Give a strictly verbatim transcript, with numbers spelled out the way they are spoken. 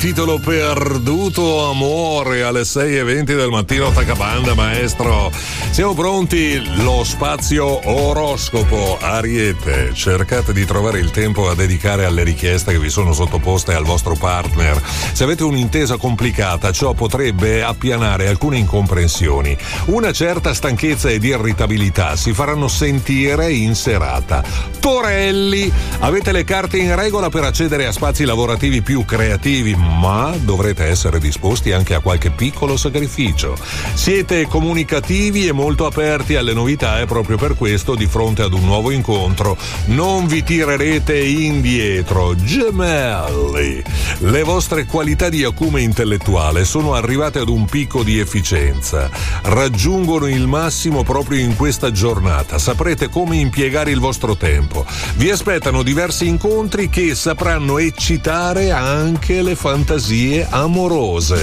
titolo Perduto amore alle sei e venti del mattino. Attaccabanda, maestro. Siamo pronti? Lo spazio oroscopo. Ariete, cercate di trovare il tempo a dedicare alle richieste che vi sono sottoposte al vostro partner. Se avete un'intesa complicata, ciò potrebbe appianare alcune incomprensioni. Una certa stanchezza ed irritabilità si faranno sentire in serata. Torelli, avete le carte in regola per accedere a spazi lavorativi più creativi, ma dovrete essere disposti anche a qualche piccolo sacrificio. Siete comunicativi e molto aperti alle novità e proprio per questo, di fronte ad un nuovo incontro, non vi tirerete indietro. Gemelli, le vostre qualità di acume intellettuale sono arrivate ad un picco di efficienza. Raggiungono il massimo proprio in questa giornata. Saprete come impiegare il vostro tempo. Vi aspettano diversi incontri che sapranno eccitare anche le fantasie amorose.